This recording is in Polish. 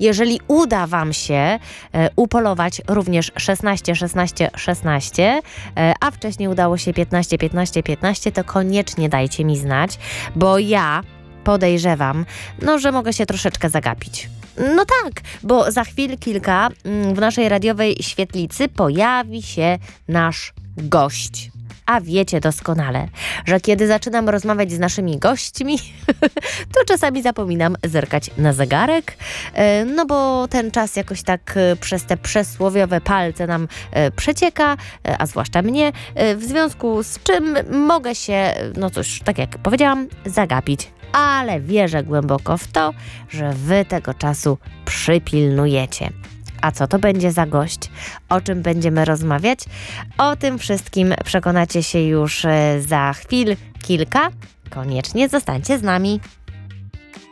Jeżeli uda Wam się upolować również 16, 16, 16, a wcześniej udało się 15, 15, 15, to koniecznie dajcie mi znać, bo ja podejrzewam, że mogę się troszeczkę zagapić. No tak, bo za chwil kilka w naszej radiowej świetlicy pojawi się nasz gość. A wiecie doskonale, że kiedy zaczynam rozmawiać z naszymi gośćmi, to czasami zapominam zerkać na zegarek, bo ten czas jakoś tak przez te przysłowiowe palce nam przecieka, a zwłaszcza mnie, w związku z czym mogę się, cóż, tak jak powiedziałam, zagapić. Ale wierzę głęboko w to, że wy tego czasu przypilnujecie. A co to będzie za gość? O czym będziemy rozmawiać? O tym wszystkim przekonacie się już za chwil kilka. Koniecznie zostańcie z nami.